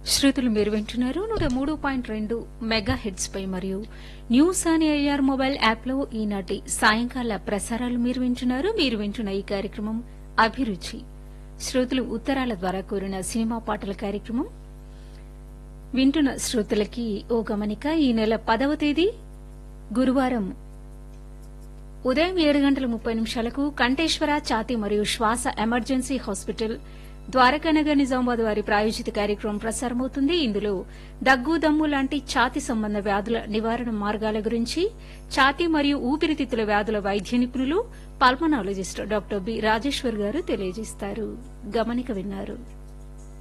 శ్రోతలు మీరు వింటున్నారు 103.2 మెగా హెడ్స్ పై మరియు న్యూస్ అని ఐఆర్ మొబైల్ యాప్ లో ఈనాటి సాయంకాల ప్రసారాలు మీరు వింటున్న ఈ కార్యక్రమం అభిరుచి. శ్రోతలు ఉత్తరాల ద్వారా కోరిన సినిమా పాటల కార్యక్రమం వింటున్న శ్రోతలకి ఓ గమనిక. ఈ నెల 10వ తేదీ గురువారం ఉదయం 7:30 కంఠేశ్వర ఛాతీ మరియు శ్వాస ఎమర్జెన్సీ హాస్పిటల్ ద్వారకానగర్ నిజామాబాద్ వారి ప్రాయోజిత కార్యక్రమం ప్రసారమవుతుంది. ఇందులో దగ్గు దమ్ము లాంటి ఛాతీ సంబంధ వ్యాధుల నివారణ మార్గాల గురించి ఛాతీ మరియు ఊపిరితిత్తుల వ్యాధుల వైద్య నిపుణులు పల్మనాలజిస్ట్ డాక్టర్ బి రాజేశ్వర్ గారు తెలియజేస్తారు. గమనిక విన్నారు.